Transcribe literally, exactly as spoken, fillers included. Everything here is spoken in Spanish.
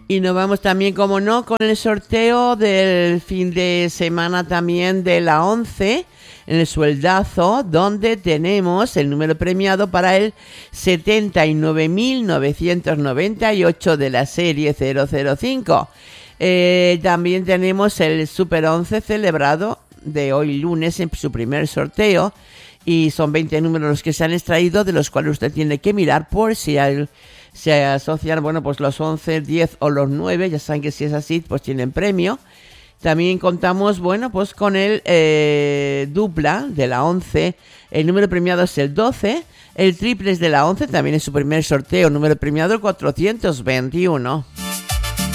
Y nos vamos también, como no, con el sorteo del fin de semana también de la once, en el sueldazo, donde tenemos el número premiado para el setenta y nueve mil novecientos noventa y ocho de la serie cero cero cinco. Eh, también tenemos el Super once celebrado de hoy lunes en su primer sorteo, y son veinte números los que se han extraído, de los cuales usted tiene que mirar por si hay... se asocian, bueno, pues los once, diez o los nueve, ya saben que si es así, pues tienen premio. También contamos, bueno, pues con el eh, dupla de la once, el número premiado es el doce, el triples de la once, también es su primer sorteo, número premiado el cuatrocientos veintiuno.